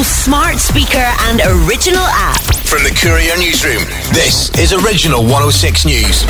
Radio smart speaker and original app. From the Courier Newsroom, this is Original 106 News.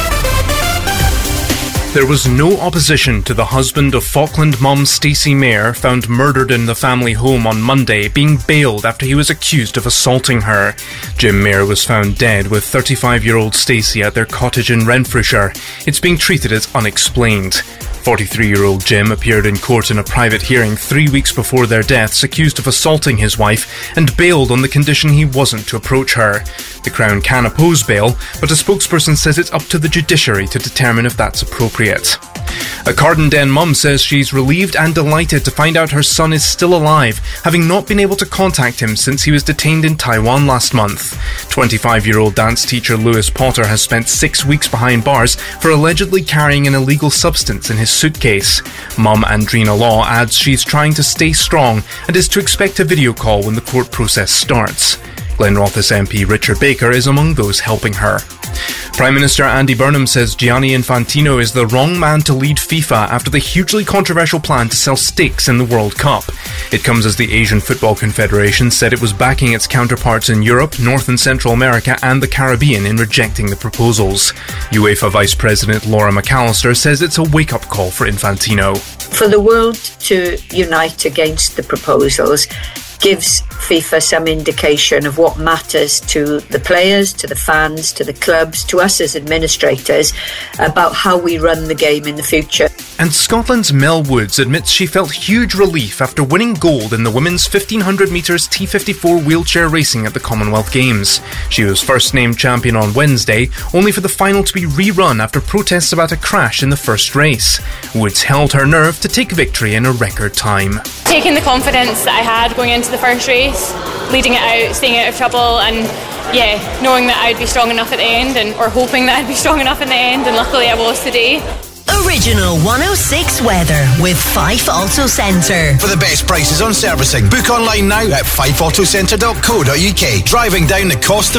There was no opposition to the husband of Falkland mum Stacey Mayer, found murdered in the family home on Monday, being bailed after he was accused of assaulting her. Jim Mayer was found dead with 35-year-old Stacey at their cottage in Renfrewshire. It's being treated as unexplained. 43-year-old Jim appeared in court in a private hearing 3 weeks before their deaths, accused of assaulting his wife, and bailed on the condition he wasn't to approach her. The Crown can oppose bail, but a spokesperson says it's up to the judiciary to determine if that's appropriate. A Cardenden mum says she's relieved and delighted to find out her son is still alive, having not been able to contact him since he was detained in Taiwan last month. 25-year-old dance teacher Lewis Potter has spent 6 weeks behind bars for allegedly carrying an illegal substance in his suitcase. Mum Andrina Law adds she's trying to stay strong and is to expect a video call when the court process starts. Glenrothes MP Richard Baker is among those helping her. Prime Minister Andy Burnham says Gianni Infantino is the wrong man to lead FIFA after the hugely controversial plan to sell stakes in the World Cup. It comes as the Asian Football Confederation said it was backing its counterparts in Europe, North and Central America and the Caribbean in rejecting the proposals. UEFA Vice President Laura McAllister says it's a wake-up call for Infantino. For the world to unite against the proposals gives FIFA some indication of what matters to the players, to the fans, to the clubs, to us as administrators, about how we run the game in the future. And Scotland's Mel Woods admits she felt huge relief after winning gold in the women's 1500 metres T54 wheelchair racing at the Commonwealth Games. She was first named champion on Wednesday, only for the final to be rerun after protests about a crash in the first race. Woods held her nerve to take victory in a record time. Taking the confidence that I had going into the first race, leading it out, staying out of trouble, and knowing that I'd be strong enough at the end, or hoping that I'd be strong enough in the end, and luckily I was today. Original 106 weather with Fife Auto Centre. For the best prices on servicing, book online now at fifeautocentre.co.uk. Driving down the cost of